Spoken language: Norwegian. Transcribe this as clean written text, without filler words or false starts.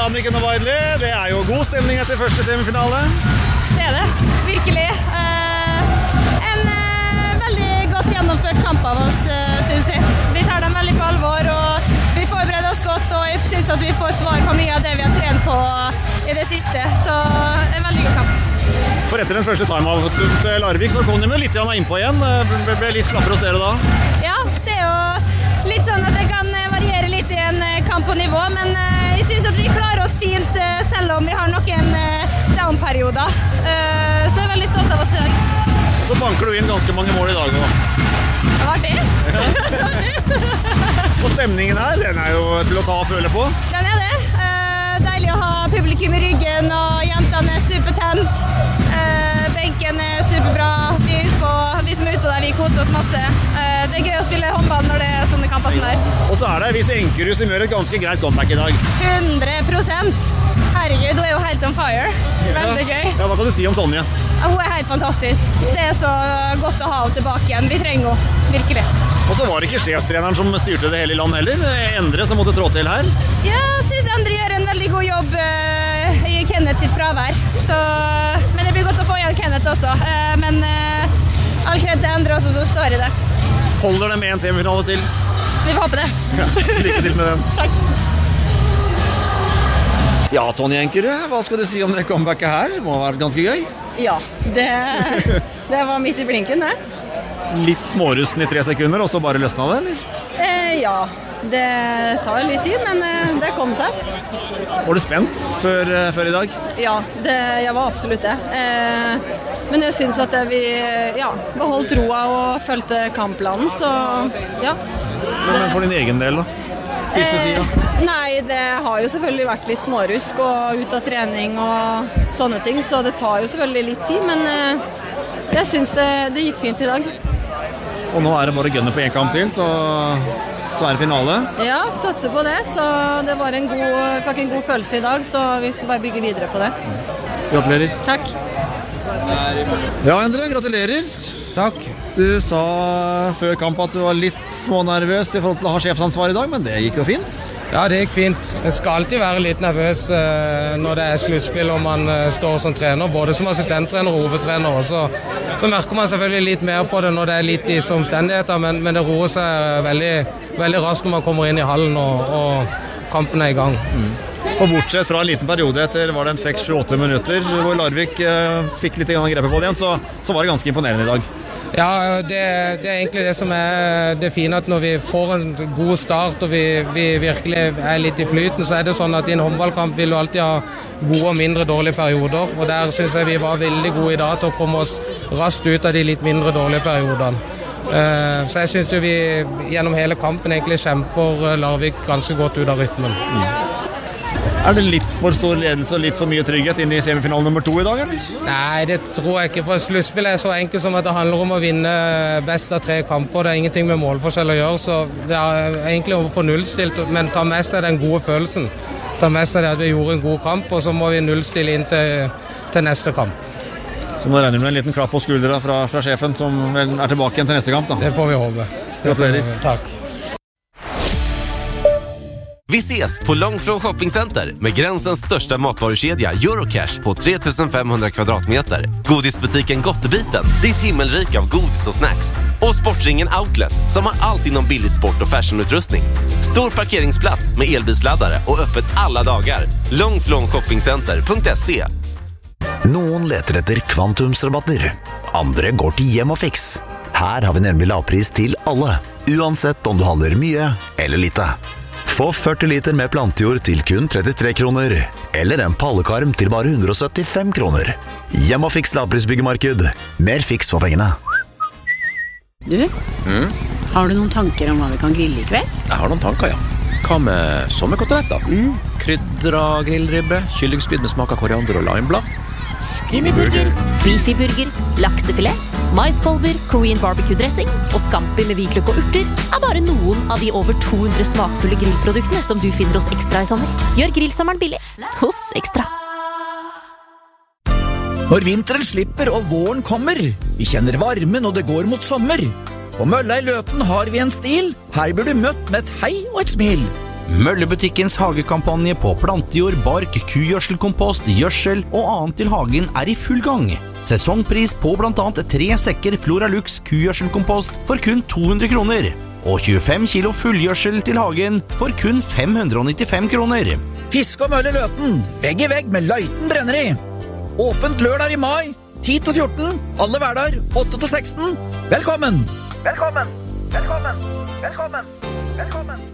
Anniken og Weidli. Det jo god stemning etter første semifinale. Det det, virkelig. En veldig godt gjennomført kamp av oss, synes jeg. Vi tar dem veldig på alvor, og vi forbereder oss godt, og jeg synes at vi får svar på mye av det vi har trent på i det siste. Så en veldig god kamp. For etter den første time-out til Larvik, så kom de med litt innpå igjen. Ble litt slappere hos dere da? Ja, det jo litt sånn at det kan variere litt i en kamp på nivå, men jeg synes at vi klarer oss fint selv om vi har noen down-perioder. Så jeg veldig stolt av oss i dag. Så banker du inn ganske mange mål i dag også. Det var det. Og stemningen her, den jo til å ta og føle på. Den det. Deilig å ha publikum i ryggen, og jentene supertent. Benken superbra. Vi som utpå der, vi koser oss masse. Det gøy å spille håndball når det sånne kamper som der. Og så det Vise Enkerud som gjør et ganske greit comeback i dag. 100%. Herregud, hun jo helt on fire. Veldig gøy. Ja, hva kan du si om Tonje? Hun helt fantastisk. Det så godt å ha henne tilbake igjen. Vi trenger henne, virkelig. Og så var det ikke sjefstreneren som styrte det hele i land heller. Endre som måtte trå til her. Ja, jeg synes Endre gjør en veldig god jobb i Kenneth sitt fravær. Men det blir godt å få igjen Kenneth også. Men all kred til Endre også som står i det. Holder det med en semifinale til? Vi får håpe det. Ja, lykke til med den. Takk. Ja, Tonje Enkerud, hva skal du si om det comebacket her? Det må ha vært ganske gøy. Ja, det var midt i blinken, det. Litt smårusten i 3 sekunder, og så bare løsna det, eller? Ja, det tar litt tid, men det kom seg. Var du spent før i dag? Ja, jeg var absolutt det. Men jeg synes at vi beholdt roa og følte kampplanen, så ja. Men for din egen del da? Siste tida? Nei, det har jo selvfølgelig vært litt smårusk og ut av trening og sånne ting, så det tar jo selvfølgelig litt tid, men jeg synes det gikk fint i dag. Og nå det bare gønne på en kamp til, så det finale. Ja, satser på det, så det var fikk en god følelse i dag, så vi skal bare bygge videre på det. Gratulerer. Takk. Ja, Endre, gratulerer. Takk. Du sa før kamp at du var litt smånervøs i forhold til å ha sjefsansvar i dag, men det gikk jo fint. Ja, det gikk fint. Jeg skal alltid være litt nervøs når det sluttspill og man står som trener, både som assistenttrener og hovedtrener. Så merker man selvfølgelig litt mer på det når det litt i omstendigheter, men det roer seg veldig, veldig raskt når man kommer inn i hallen og kampen i gang. Og bortsett fra en liten periode etter var det 6-8 minutter hvor Larvik fikk litt grepet på det igjen, så var det ganske imponerende i dag. Ja, det egentlig det som det fine, at når vi får en god start og vi virkelig litt i flyten, så det sånn at i en håndballkamp vil du alltid ha gode og mindre dårlige perioder, og der synes jeg vi var veldig gode i dag til å komme oss raskt ut av de litt mindre dårlige periodene. Så jeg synes jo vi gjennom hele kampen egentlig kjemper Larvik ganske godt ut av rytmen. Det litt for stor ledelse og litt for mye trygghet inn i semifinalen nummer 2 i dag, eller? Nei, det tror jeg ikke, for sluttspill så enkelt som at det handler om å vinne best av 3 kamper. Det ingenting med målforskjell å gjøre, så det egentlig å få nullstilt, men ta med seg den gode følelsen. Ta med seg det at vi gjorde en god kamp, og så må vi nullstille inn til neste kamp. Så nå regner du med en liten klapp på skuldra fra sjefen, som vel tilbake igjen til neste kamp, da? Det får vi håpe. Gratulerer. Takk. Vi ses på Långflon Shoppingcenter med gränsens största matvarukedja Eurocash på 3500 kvadratmeter. Godisbutiken Gottebiten, ditt himmelrik av godis och snacks. Och Sportringen Outlet som har allt inom billig sport- och fashionutrustning. Stor parkeringsplats med elbilsladdare och öppet alla dagar. Långflonshoppingcenter.se. Noen leter etter kvantumsrabatter. Andre går til Hjem og Fix. Her har vi nemlig lavpris til alle, uansett om du handler mye eller lite. Få 40 liter med plantjord til kun 33 kroner, eller en pallekarm til bare 175 kroner. Hjem og Fix lavprisbyggemarked. Mer fiks for pengene. Du, har du noen tanker om hva vi kan grille i kveld? Jeg har noen tanker, ja. Hva med sommerkoteletter? Krydra grillribbe, kyllingspyd med smak av koriander og limeblad. Skinnyburger, beefyburger, laksefilet, maiskolber, Korean barbecue-dressing og scampi med hvitløk og urter bare noen av de over 200 smakfulle grillproduktene som du finner hos Ekstra i sommer. Gjør grillsommeren billig hos Ekstra. Når vinteren slipper og våren kommer, vi kjenner varmen og det går mot sommer. På Mølla i Løten har vi en stil, her blir du møtt med et hei og et smil. Møllebutikkens hagekampanje på plantejord, bark, kugjødselkompost, gjødsel og annet til hagen i full gang. Sesongpris på blant annet 3 sekker Floralux kugjødselkompost for kun 200 kroner. Og 25 kilo fullgjødsel til hagen for kun 595 kroner. Fisk og møll i Løten, vegg i vegg med Løiten brenneri. Åpent lørdag i mai, 10-14, alle hverdager, 8-16. Velkommen! Velkommen! Velkommen! Velkommen! Velkommen!